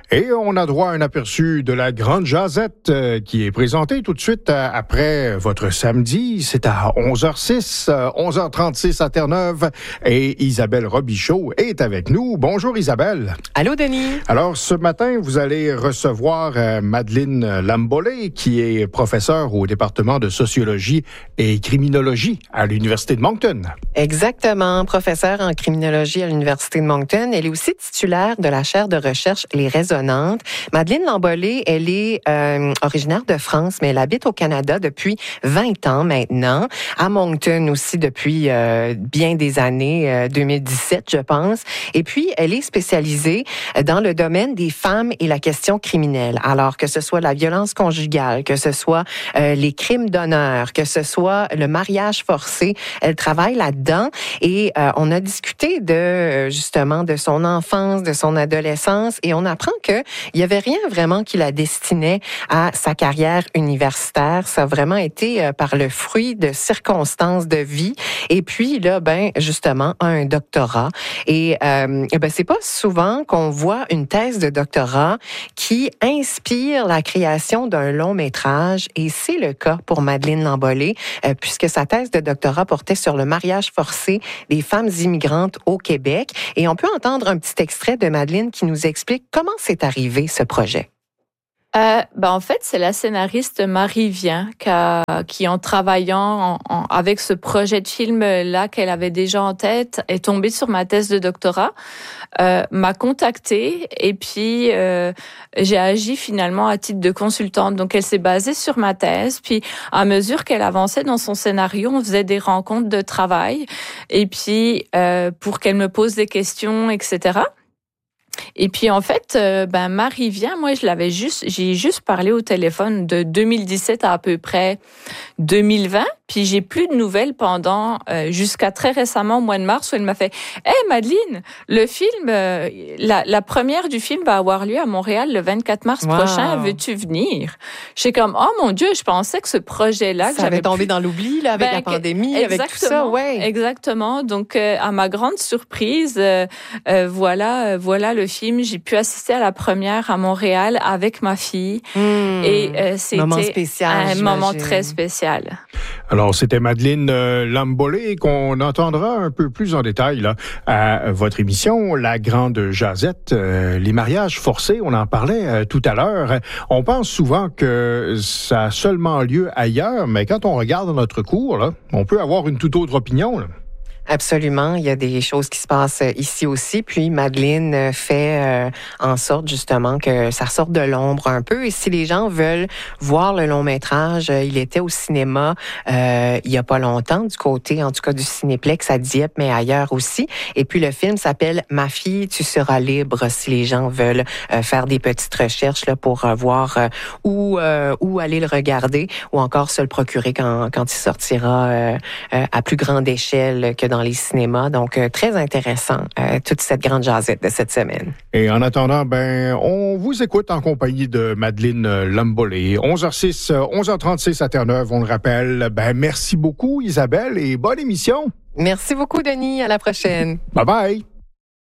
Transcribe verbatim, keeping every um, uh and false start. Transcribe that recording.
Et on a droit à un aperçu de la Grande Jazette euh, qui est présentée tout de suite euh, après votre samedi. C'est à onze heures six, euh, onze heures trente-six à Terre-Neuve. Et Isabelle Robichaud est avec nous. Bonjour Isabelle. Allô Denis. Alors ce matin, vous allez recevoir euh, Madeleine Lambolé, qui est professeure au département de sociologie et criminologie à l'Université de Moncton. Exactement, professeure en criminologie à l'Université de Moncton. Elle est aussi titulaire de la chaire de recherche Les Résonances. Madeleine Lambolé, elle est euh, originaire de France, mais elle habite au Canada depuis vingt ans maintenant, à Moncton aussi depuis euh, bien des années, euh, deux mille dix-sept, je pense. Et puis, elle est spécialisée dans le domaine des femmes et la question criminelle. Alors, que ce soit la violence conjugale, que ce soit euh, les crimes d'honneur, que ce soit le mariage forcé, elle travaille là-dedans. Et euh, on a discuté de, justement, de son enfance, de son adolescence, et on apprend qu'il n'y avait rien vraiment qui la destinait à sa carrière universitaire. Ça a vraiment été euh, par le fruit de circonstances de vie. Et puis, là, ben, justement, un doctorat. Et, euh, ben, c'est pas souvent qu'on voit une thèse de doctorat qui inspire la création d'un long métrage. Et c'est le cas pour Madeleine Lambolé, euh, puisque sa thèse de doctorat portait sur le mariage forcé des femmes immigrantes au Québec. Et on peut entendre un petit extrait de Madeleine qui nous explique comment c'est arrivé ce projet. Euh, ben en fait, c'est la scénariste Marie Vien qui, a, qui en travaillant en, en, avec ce projet de film-là qu'elle avait déjà en tête, est tombée sur ma thèse de doctorat, euh, m'a contactée et puis euh, j'ai agi finalement à titre de consultante. Donc, elle s'est basée sur ma thèse. Puis, à mesure qu'elle avançait dans son scénario, on faisait des rencontres de travail et puis euh, pour qu'elle me pose des questions, et cetera. Et puis en fait, euh, ben Marie Vien, moi je l'avais juste, j'ai juste parlé au téléphone de deux mille dix-sept à à peu près deux mille vingt. Puis j'ai plus de nouvelles pendant euh, jusqu'à très récemment au mois de mars où elle m'a fait « Hey Madeleine, le film, euh, la, la première du film va avoir lieu à Montréal le vingt-quatre mars wow. prochain. Veux-tu venir ?» J'étais comme « Oh mon Dieu, je pensais que ce projet-là... » Ça avait tombé pu... dans l'oubli là, avec ben, la pandémie, avec tout ça, ouais. Exactement. Donc euh, à ma grande surprise, euh, euh, voilà, euh, voilà le film. J'ai pu assister à la première à Montréal avec ma fille. Mmh. Et euh, c'était moment spécial, un j'imagine. moment très spécial. Alors, c'était Madeleine euh, Lambolé qu'on entendra un peu plus en détail là à votre émission, La Grande Jazette, euh, les mariages forcés, on en parlait euh, tout à l'heure. On pense souvent que ça a seulement lieu ailleurs, mais quand on regarde notre cours, là, on peut avoir une toute autre opinion, là. Absolument, il y a des choses qui se passent ici aussi. Puis Madeleine fait euh, en sorte justement que ça sorte de l'ombre un peu. Et si les gens veulent voir le long métrage, il était au cinéma euh, il y a pas longtemps du côté, en tout cas du Cinéplex à Dieppe, mais ailleurs aussi. Et puis le film s'appelle Ma fille, tu seras libre. Si les gens veulent euh, faire des petites recherches là pour euh, voir euh, où euh, où aller le regarder, ou encore se le procurer quand quand il sortira euh, euh, à plus grande échelle que dans dans les cinémas. Donc, euh, très intéressant, euh, toute cette grande jazette de cette semaine. Et en attendant, ben, on vous écoute en compagnie de Madeleine Lambolé. onze heures six, onze heures trente-six à Terre-Neuve, on le rappelle. Ben, merci beaucoup, Isabelle, et bonne émission. Merci beaucoup, Denis. À la prochaine. Bye bye.